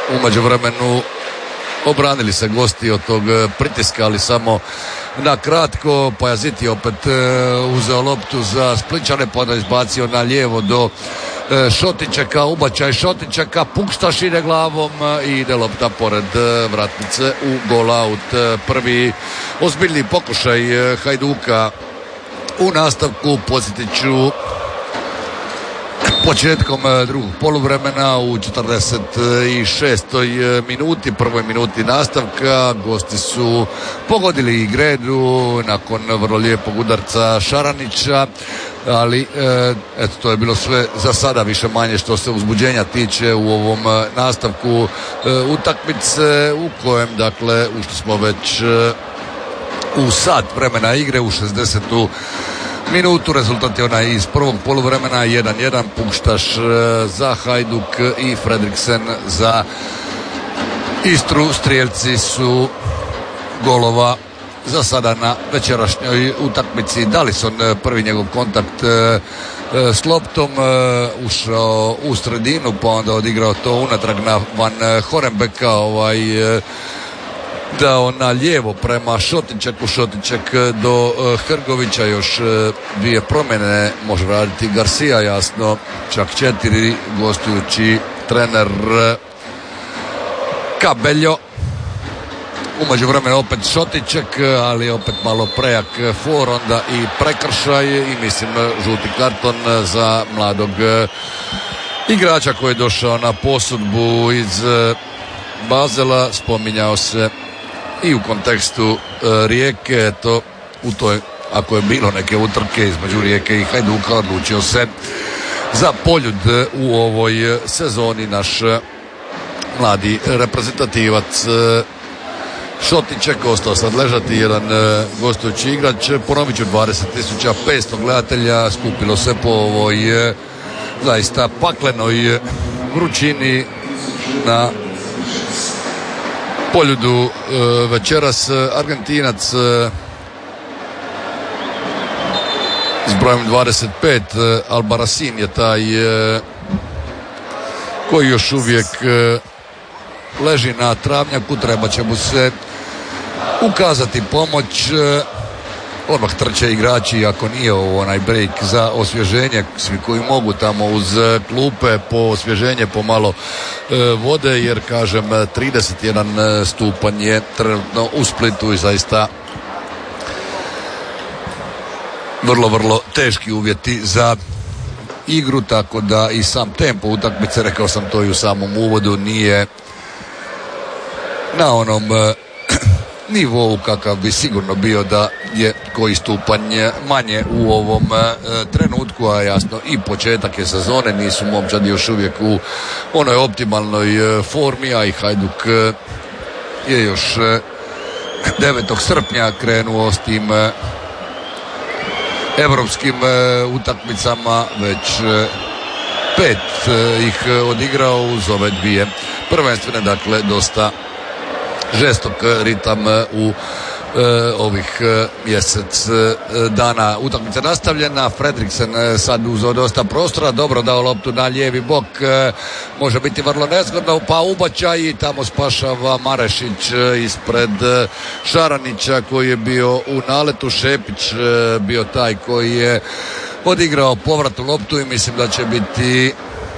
U međuvremenu obranili se gosti od tog pritiska, ali samo na kratko. Pajaziti opet uzeo loptu za Splićane, pa onda izbacio na lijevo do Šotićeka, ubačaj Šotićeka, Pukštaš ide glavom i ide lopta pored vratnice u gol out. Prvi ozbiljni pokušaj Hajduka u nastavku, podsjetit ću, početkom drugog poluvremena u 46. minuti, prvoj minuti nastavka, gosti su pogodili i Gredu nakon vrlo lijepog udarca Šaranića, ali eto, to je bilo sve za sada više manje što se uzbuđenja tiče u ovom nastavku utakmice u kojem, dakle, ušli smo već u sat vremena igre, u 60. minutu. Rezultat je onaj iz prvog poluvremena, 1-1, Pukštaš za Hajduk i Fredriksen za Istru. Strijelci su golova za sada na večerašnjoj utakmici. Dalison, prvi njegov kontakt s loptom, ušao u sredinu, pa onda odigrao to unatrag na Van Horenbeka, dao na lijevo prema Šotićeku, Šotićek do Hrgovića, još dvije promjene može raditi Garcia, jasno, čak 4, gostujući trener Kabeljo. U međuvremenu opet Šotićek, ali opet malo prejak for, onda i prekršaj i mislim žuti karton za mladog igrača koji je došao na posudbu iz Bazela. Spominjao se i u kontekstu Rijeke, to u toj, ako je bilo neke utrke između Rijeke i Hajduka, odlučio se za Poljud u ovoj sezoni naš mladi reprezentativac Šotićek. Ostao sad ležati jedan gostujući igrač. Ponovit ću, 20.500 gledatelja skupilo se po ovoj zaista paklenoj vrućini na Poljudu večeras. Argentinac s brojem 25, Albarracin je taj koji još uvijek leži na travnjaku, treba će mu se ukazati pomoć. Odmah trče igrači, ako nije ovo onaj break za osvježenje, svi koji mogu tamo uz klupe po osvježenje, po malo vode, jer kažem 31 stupanj je trenutno u Splitu i zaista vrlo teški uvjeti za igru, tako da i sam tempo utakmice, rekao sam to i u samom uvodu, nije na onom nivou kakav bi sigurno bio da je koji stupanj manje u ovom trenutku, a jasno i početak je sezone, nisu momčadi još uvijek u onoj optimalnoj formi, a i Hajduk je još 9. srpnja krenuo s tim europskim utakmicama, već 5 ih odigrao uz ove dvije prvenstvene, dakle dosta žestok ritam u ovih mjesec dana. Utakmica nastavljena, Fredriksen sad uzeo dosta prostora, dobro dao loptu na lijevi bok, može biti vrlo nezgodno, pa ubačaj i tamo spašava Marešić ispred Šaranića koji je bio u naletu. Šepić bio taj koji je odigrao povratnu loptu i mislim da će biti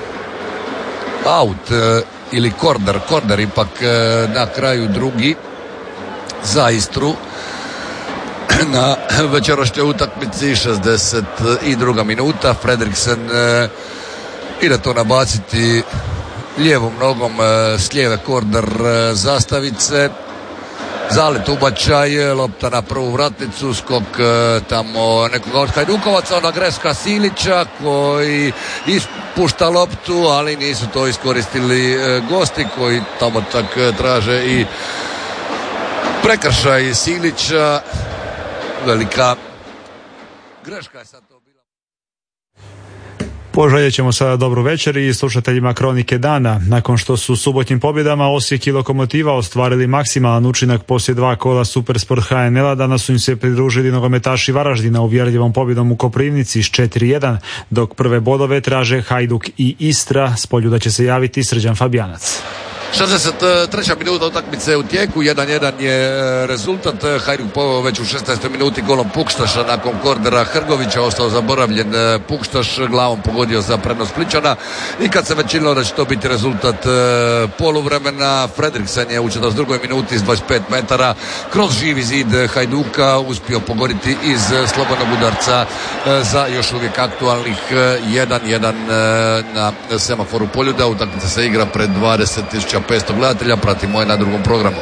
out ili korner ipak na kraju drugi za Istru na večerašnjoj utakmici. 62. minuta, Fredriksen ide to nabaciti lijevom nogom s lijeve korner zastavice, zalet ubačaj, lopta na prvu vratnicu, skok tamo nekoga od Hajdukovaca, onda greška Silića koji ispušta loptu, ali nisu to iskoristili gosti koji tamo čak traže i prekršaj Silića. Velika greška je sad to bila. Poželjet ćemo sada dobru večer i slušateljima Kronike dana. Nakon što su subotnjim pobjedama Osijek i Lokomotiva ostvarili maksimalan učinak poslije 2 kola Supersport HNL-a, danas su im se pridružili nogometaši Varaždina uvjerljivom pobjedom u Koprivnici s 4-1, dok prve bodove traže Hajduk i Istra. S Poljuda će se javiti Srđan Fabijanac. 63. minuta utakmice u tijeku, 1-1 je rezultat. Hajduk poveo već u 16. minuti golom Pukštaša nakon kordera Hrgovića, ostao zaboravljen Pukštaš, glavom pogodio za prednost Splićana i kad se već činilo da će to biti rezultat poluvremena, Fredriksen je u 42. minuti iz 25 metara kroz živi zid Hajduka uspio pogoditi iz slobodnog udarca za još uvijek aktualnih 1-1 na semaforu Poljuda. Utakmica se igra pred 20.500 gledatelja, pratimo je na drugom programu.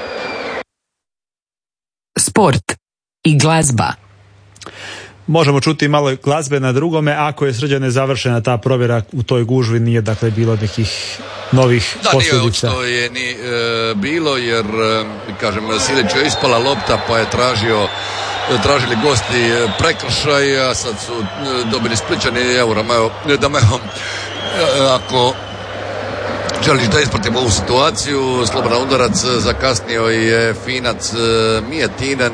Sport i glazba. Možemo čuti malo glazbe na drugome, ako je Srđane završena ta provjera u toj gužvi, nije dakle bilo nekih novih posljedica. Da, nije je ni bilo, jer kažem, Siliću je ispala lopta pa je tražili gosti prekršaj, a sad su dobili Splićani. Evo Dameo, ako želiš da ispratimo ovu situaciju, slobodan udarac, zakasnio je Finac Mijetinen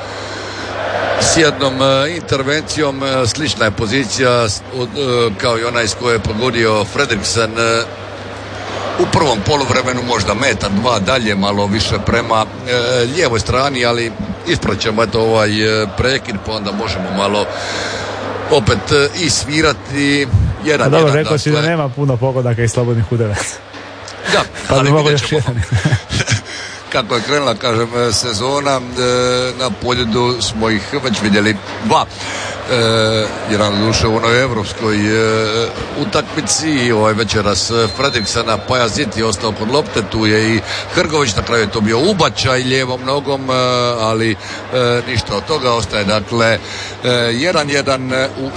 s jednom intervencijom, slična je pozicija kao i ona iz koje je pogodio Fredriksen u prvom poluvremenu, možda metar, dva dalje, malo više prema lijevoj strani, ali ispraćemo ovaj prekid, pa onda možemo malo opet i svirati. Dobro, rekao si da nema puno pogodaka i slobodnih udaraca. Da, ali vidjet ćemo. Kako je krenula, kažem, sezona, na Poljudu smo ih već vidjeli dva. Jedan duše u onoj evropskoj utakmici, ovaj večeras Fredriksena, Pajazit je ostao kod lopte, tu je i Hrgović, na kraju je to bio ubačaj lijevom nogom, ali ništa od toga, ostaje dakle 1-1 u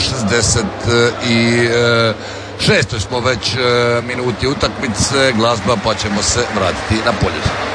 66. smo već minuti utakmice, glazba, pa ćemo se vratiti na Poljud.